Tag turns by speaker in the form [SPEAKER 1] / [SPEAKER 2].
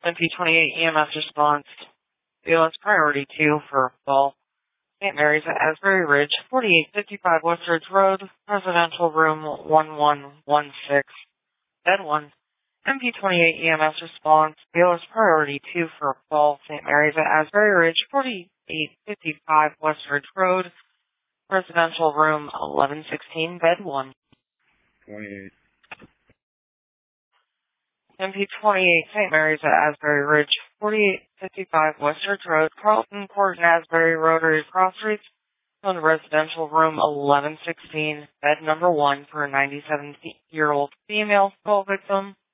[SPEAKER 1] NP28 EMS response. BLS priority 2 for fall. St. Mary's at Asbury Ridge, 4855 West Ridge Road, residential room 1116, bed 1. NP28 EMS response. BLS priority 2 for fall. St. Mary's at Asbury Ridge, 4855 West Ridge Road, residential room 1116, bed 1.
[SPEAKER 2] 28.
[SPEAKER 1] NP28 St. Mary's at Asbury Ridge, 4855 West Ridge Road, Carlton Court and Asbury Rotary Cross Streets, on residential room 1116, bed number 1 for a 97-year-old female skull victim.